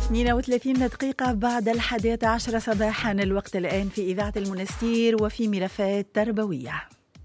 32 دقيقة بعد 11 صباحا، الوقت الآن في إذاعة المنستير وفي ملفات تربوية.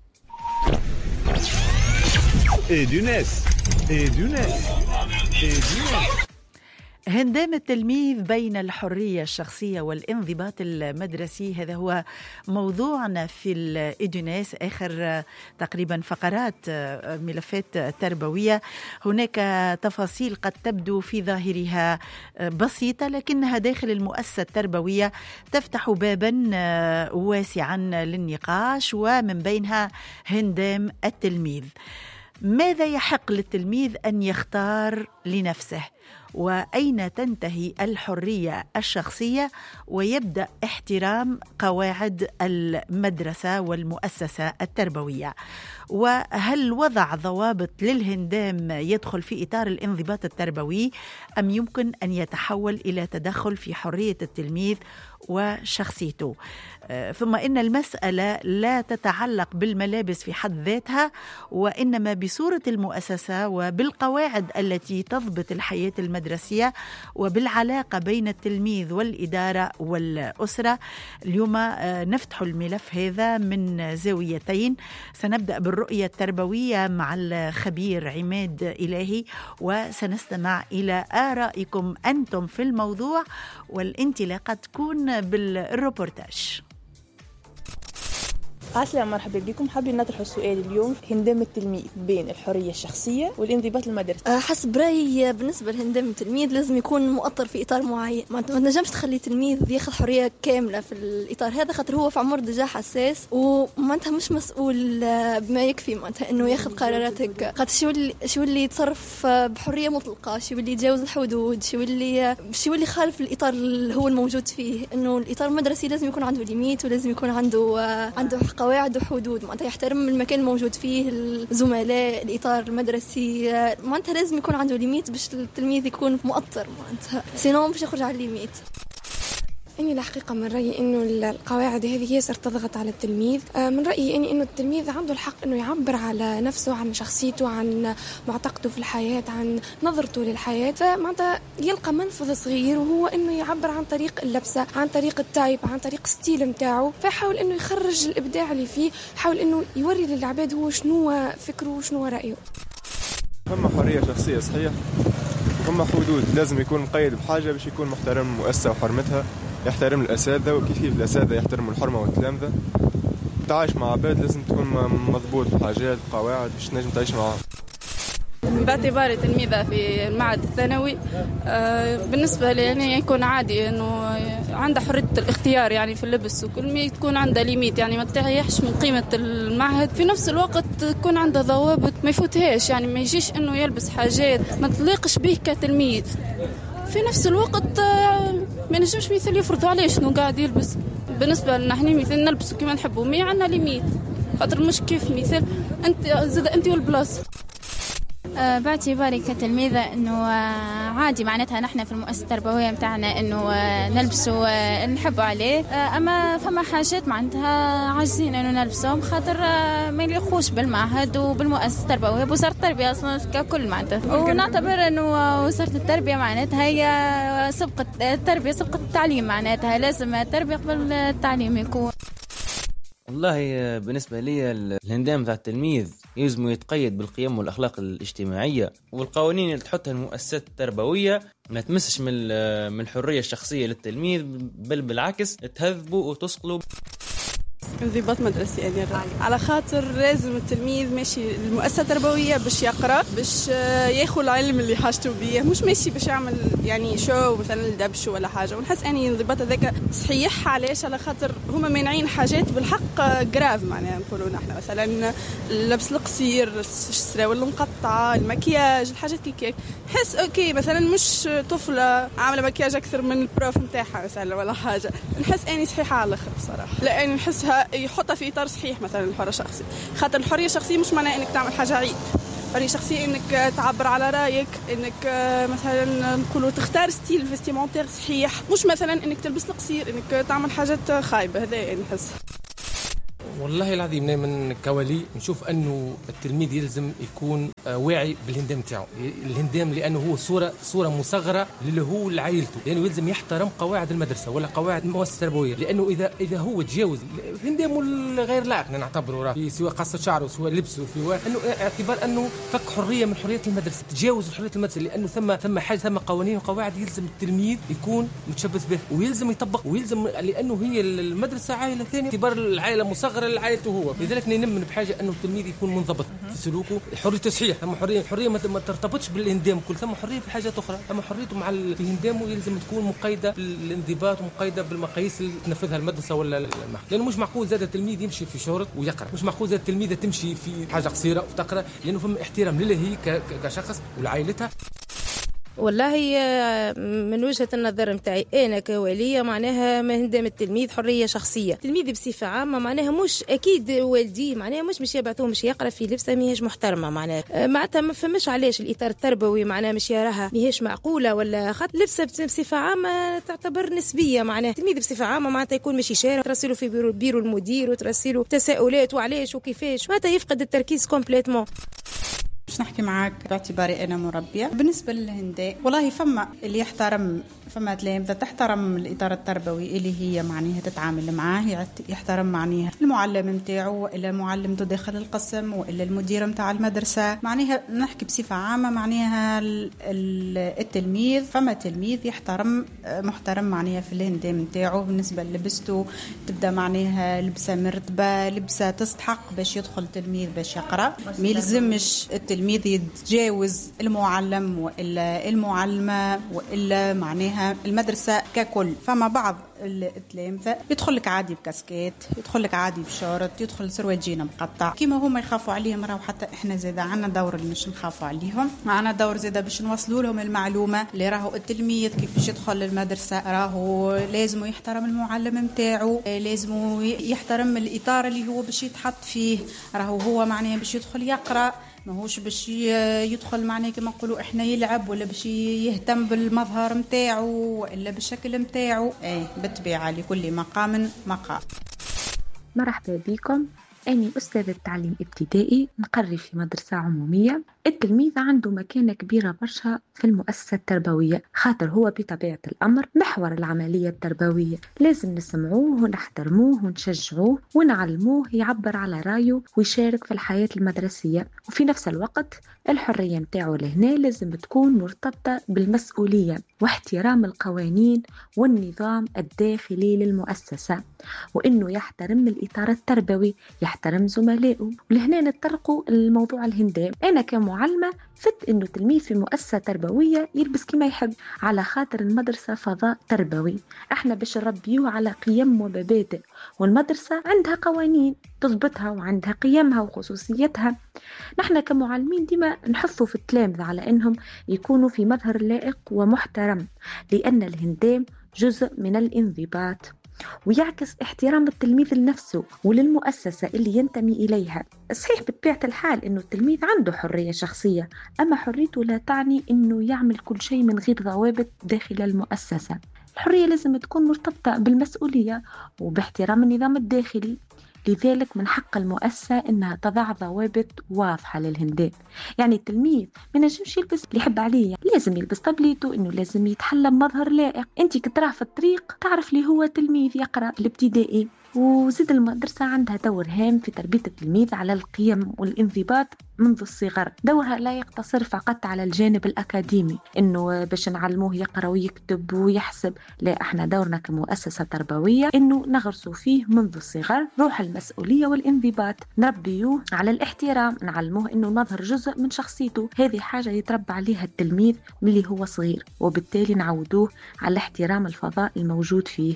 هندام التلميذ بين الحرية الشخصية والانضباط المدرسي، هذا هو موضوعنا في الإدوناس آخر تقريبا فقرات ملفات تربوية. هناك تفاصيل قد تبدو في ظاهرها بسيطة، لكنها داخل المؤسسة التربوية تفتح بابا واسعا للنقاش، ومن بينها هندام التلميذ. ماذا يحق للتلميذ أن يختار لنفسه؟ وأين تنتهي الحرية الشخصية ويبدأ احترام قواعد المدرسة والمؤسسة التربوية؟ وهل وضع ضوابط للهندام يدخل في إطار الانضباط التربوي، أم يمكن أن يتحول إلى تدخل في حرية التلميذ وشخصيته؟ ثم إن المسألة لا تتعلق بالملابس في حد ذاتها، وإنما بصورة المؤسسة وبالقواعد التي تضبط الحياة المدرسية وبالعلاقة بين التلميذ والإدارة والأسرة. اليوم نفتح الملف هذا من زاويتين. سنبدأ بالرؤية التربوية مع الخبير عماد إلهي، وسنستمع إلى آرائكم أنتم في الموضوع، والانطلاقة تكون بالروبورتاج. عسلامة، مرحبا بكم. حابين نطرح السؤال اليوم: هندام التلميذ بين الحرية الشخصية والانضباط المدرسي. حسب رأيي بالنسبة لهندام التلميذ لازم يكون مؤطر في إطار معين. ما تنجمش تخلي تلميذ ياخذ حرية كاملة في الإطار هذا، خاطر هو في عمر دجا حساس ومعناتها مش مسؤول بما يكفي معناتها إنه ياخذ قرارات هكا. خاطر شو اللي يتصرف بحرية مطلقة، شو اللي يتجاوز الحدود، شو اللي خالف الإطار اللي هو الموجود فيه. إنه الإطار المدرسي لازم يكون عنده ليميت، ولازم يكون عنده قواعد وحدود، معناتها يحترم المكان الموجود فيه، الزملاء، الإطار المدرسي. معناتها لازم يكون عنده ليميت باش التلميذ يكون مؤطر، معناتها سينو باش يخرج على الليميت. أني الحقيقة من رأيي إنه القواعد هذه ياسر تضغط على التلميذ. من رأيي إنه التلميذ عنده الحق إنه يعبر على نفسه، عن شخصيته، عن معتقده في الحياة، عن نظرته للحياة. فمعناتها يلقى منفذ صغير وهو إنه يعبر عن طريق اللبسة، عن طريق التايب، عن طريق ستيل متاعه. فيحاول إنه يخرج الإبداع اللي فيه، يحاول إنه يوري للعباد هو شنو فكره وشنو رأيه. فما حرية شخصية صحيح، فما حدود. لازم يكون مقيد بحاجة باش يكون محترم المؤسسة وحرمتها، يحترم الأساتذة وكيف الأساتذة يحترموا الحرمة والتلامذة. تعايش مع عباد لازم تكون مضبوط بحاجات قواعد باش تنجم تعيش معهم. باعتباري تلميذة في المعهد الثانوي، بالنسبة لي يعني يكون عادي إنه عنده حرية الاختيار يعني في اللبس، وكل ما يكون عنده ليميت، يعني ما تريحش من قيمة المعهد. في نفس الوقت تكون عنده ضوابط ما يفوتهاش، يعني ما يجيش إنه يلبس حاجات ما تليقش به كتلميذ. في نفس الوقت ما نجمش مثل يفرضوا عليه شنو قاعد يلبس. بالنسبة لنا احنا مثل نلبسوا كما نحبوا، مي عنا ليميت، خاطر مش كيف مثل انت والبلاص. باعتباري كتلميذة انه عادي معناتها نحن في المؤسسة التربوية متاعنا انه نلبسوا نحبوا عليه، اما فما حاجات معناتها عاجزين انه نلبسهم خاطر ما يليقوش بالمعهد وبالمؤسسة التربوية. وزارة التربية اصلا ككل معناتها، ونعتبر انه وزارة التربية معناتها هي سبقت التربية، سبقت التعليم، معناتها لازم التربية قبل التعليم يكون. والله بالنسبة لي الهندام ذا التلميذ يلزم يتقيد بالقيم والأخلاق الاجتماعية، والقوانين اللي تحطها المؤسسات التربوية ما تمسش من الحرية الشخصية للتلميذ، بل بالعكس تهذبوا وتصقلوا. انضباط مدرسي يعني على خاطر لازم التلميذ ماشي المؤسسة التربوية باش يقرأ، باش ياخذ العلم اللي حاجته بيه، مش ماشي باش يعمل يعني شو مثلا الدبش ولا حاجة. ونحس اني الانضباط هذاك صحيح. علاش؟ على خاطر هما مانعين حاجات بالحق جراف، معناها نقولوا نحن مثلا اللبس القصير، السراول المقطعة، المكياج، الحاجات كيك. نحس اوكي مثلا مش طفلة عاملة مكياج اكثر من البروف نتاعها مثلا ولا حاجة، نحس اني صحيحة على الاخر بصراحة، لاني نحسها يحطها في إطار صحيح. مثلا الحرية الشخصية، خاطر الحرية الشخصية مش معناه إنك تعمل حاجة عيب. الحرية الشخصية إنك تعبر على رأيك، إنك مثلا نقولوا تختار ستيل فيستيمونتير صحيح، مش مثلا إنك تلبس القصير، إنك تعمل حاجات خايبة. هذا يعني نحس. والله العظيم من كوالي نشوف أنه التلميذ يلزم يكون واعي بالهندام تاعو. الهندام لانه هو صوره مصغره اللي هو لعائلته، لانه يلزم يحترم قواعد المدرسه ولا قواعد المؤسسه التربويه، لانه اذا هو تجاوز الهندام غير لائق نعتبره راه سواء قصه شعره سواء لبسه انه اعتبار انه فك حريه من حريات المدرسه، تجاوز حريه المدرسه، لانه ثم قوانين وقواعد يلزم التلميذ يكون متشبث به ويلزم يطبق ويلزم، لانه هي المدرسه عائله ثانيه اعتبار العائله مصغره لعائلته هو. لذلك نؤمن بحاجه انه التلميذ يكون منضبط في سلوكه. حريه تصحيح، ثم حريه ما ترتبطش بالهندام كل، ثم حريه في حاجات اخرى، ثم حريته مع الهندام ويلزم تكون مقيده بالانضباط ومقيده بالمقاييس اللي تنفذها المدرسه ولا المعهد، لانه مش معقول زاد التلميذ يمشي في شورت ويقرا، مش معقول زاد التلميذه تمشي في حاجه قصيره وتقرا، لانه فما احترام لها هي كشخص ولعائلتها. والله من وجهة النظر متاعي أنا كوالية معناها ما هندام التلميذ حرية شخصية. التلميذ بصفة عامة معناها مش أكيد والدي معناها مش يبعثوه مش يقرأ في لبسة ماهيش محترمة، معناتها ما فهمش علاش الإطار التربوي معناها مش يراها ماهيش معقولة، ولا خاطر لبسة بصفة عامة تعتبر نسبية. معناها التلميذ بصفة عامة معناتها يكون مش يشارك، ترسله في بيرو المدير وترسله تساؤلات وعلاش وكيفاش، معناتها يفقد التركيز كومبليتمون. باش نحكي معاك باعتباري أنا مربية. بالنسبة للهنداء والله فما اللي يحترم، فما تلامذة تحترم الإطار التربوي اللي هي معناها تتعامل معاه، يحترم معناها المعلم نتاعو وإلا معلمته داخل القسم وإلا المدير نتاع المدرسة. معناها نحكي بصفة عامة معناها التلميذ، فما تلميذ يحترم محترم معناها في الهندام نتاعو. بالنسبة للبسته تبدأ معناها لبسة مرتبة، لبسة تستحق باش يدخل تلميذ باش يقرأ، ما يلزمش التلميذ يتجاوز المعلم وإلا المعلمة وإلا معناها المدرسة ككل. فما بعض التلامذة يدخل لك عادي بكاسكيت، يدخل لك عادي بشورت، يدخل سروال جينا مقطع كيما هما يخافوا عليهم، راهو حتى احنا زيدا عنا دور اللي مش نخافوا عليهم، معنا دور زيدا باش نوصلوا لهم المعلومة اللي راهو التلميذ كيف يدخل المدرسة راهو لازم يحترم المعلم نتاعو، لازم يحترم الإطار اللي هو باش يتحط فيه، راهو هو معناه باش يدخل يقرأ، ماهوش باش يدخل معناه كما نقولوا احنا يلعب ولا باش يهتم بالمظهر نتاعو ولا بالشكل نتاعو. بالطبيعه لكل مقام مقام. مرحبا بكم، أنا أستاذة تعليم ابتدائي نقري في مدرسة عمومية. التلميذ عنده مكانة كبيرة برشا في المؤسسة التربوية، خاطر هو بطبيعة الأمر محور العملية التربوية، لازم نسمعوه ونحترموه ونشجعوه ونعلموه يعبر على رأيه ويشارك في الحياة المدرسية، وفي نفس الوقت الحرية متاعه لهنا لازم تكون مرتبطة بالمسؤولية واحترام القوانين والنظام الداخلي للمؤسسة، وإنه يحترم الإطار التربوي، يحترم زملائه. ولهنا نتطرقوا الموضوع الهندام. أنا كمعلمة فت إنه تلميذ في مؤسسة تربوية يلبس كما يحب، على خاطر المدرسة فضاء تربوي، احنا باش نربيوه على قيم ومبادئ، والمدرسة عندها قوانين تضبطها وعندها قيمها وخصوصيتها. نحن كمعلمين ديما نحثوا في التلامذة على إنهم يكونوا في مظهر لائق ومحترم، لأن الهندام جزء من الانضباط ويعكس احترام التلميذ لنفسه وللمؤسسة اللي ينتمي إليها. صحيح بطبيعة الحال إنه التلميذ عنده حرية شخصية، أما حريته لا تعني إنه يعمل كل شيء من غير ضوابط داخل المؤسسة. الحرية لازم تكون مرتبطة بالمسؤولية وباحترام النظام الداخلي، لذلك من حق المؤسسة إنها تضع ضوابط واضحة للهندام. يعني التلميذ ما نجمش يلبس اللي يحب عليه، لازم يلبس طبليته، إنه لازم يتحلى بمظهر لائق. أنت كتراه في الطريق تعرف لي هو تلميذ يقرأ الابتدائي. وزيد المدرسة عندها دور هام في تربية التلميذ على القيم والانضباط منذ الصغر. دورها لا يقتصر فقط على الجانب الأكاديمي، إنه باش نعلموه يقرأ ويكتب ويحسب، لا، احنا دورنا كمؤسسة تربوية إنه نغرسوا فيه منذ الصغر روح المسؤولية والانضباط، نربيوه على الاحترام، نعلموه إنه المظهر جزء من شخصيته. هذه حاجة يتربى عليها التلميذ من اللي هو صغير، وبالتالي نعودوه على احترام الفضاء الموجود فيه.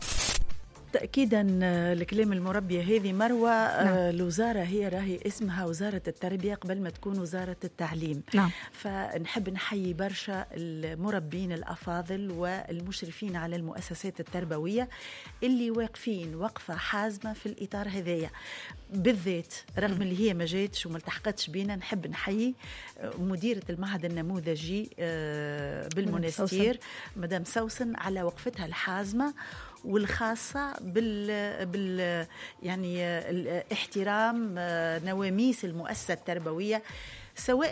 تأكيدا لكلام المربية هذه مروة. الوزارة هي راهي اسمها وزارة التربية قبل ما تكون وزارة التعليم. فنحب نحيي برشا المربين الأفاضل والمشرفين على المؤسسات التربوية اللي واقفين وقفة حازمة في الإطار هذايا بالذات، رغم اللي هي ما جاتش وما التحقتش بينا. نحب نحيي مديرة المعهد النموذجي بالمنستير مدام سوسن على وقفتها الحازمة والخاصة بال يعني الاحترام نواميس المؤسسة التربوية، سواء